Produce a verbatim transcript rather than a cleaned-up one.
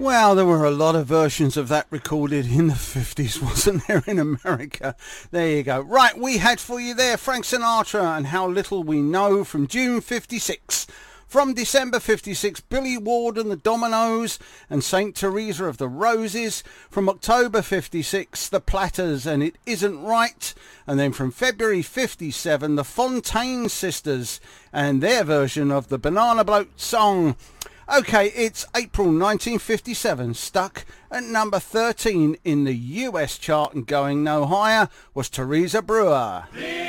Well, there were a lot of versions of that recorded in the fifties, wasn't there, in America? There you go. Right, we had for you there Frank Sinatra and How Little We Know from June fifty-six. From December fifty-six, Billy Ward and the Dominoes and Saint Teresa of the Roses. From October fifty-six, The Platters and It Isn't Right. And then from February fifty-seven, the Fontaine Sisters and their version of the Banana Boat song. Okay, it's April nineteen fifty-seven. Stuck at number thirteen in the U S chart and going no higher was Teresa Brewer.